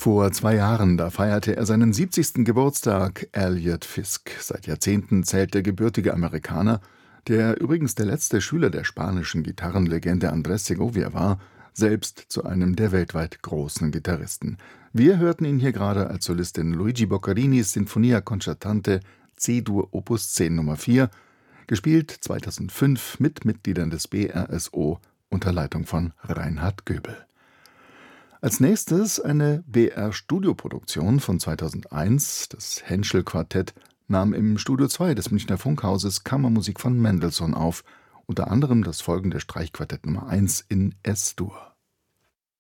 Vor 2 Jahren, da feierte er seinen 70. Geburtstag, Elliot Fisk. Seit Jahrzehnten zählt der gebürtige Amerikaner, der übrigens der letzte Schüler der spanischen Gitarrenlegende Andrés Segovia war, selbst zu einem der weltweit großen Gitarristen. Wir hörten ihn hier gerade als Solist in Luigi Boccarinis Sinfonia Concertante C-Dur Opus 10 Nummer 4, gespielt 2005 mit Mitgliedern des BRSO unter Leitung von Reinhard Göbel. Als nächstes eine BR-Studioproduktion von 2001. Das Henschel-Quartett nahm im Studio 2 des Münchner Funkhauses Kammermusik von Mendelssohn auf, unter anderem das folgende Streichquartett Nummer 1 in S-Dur.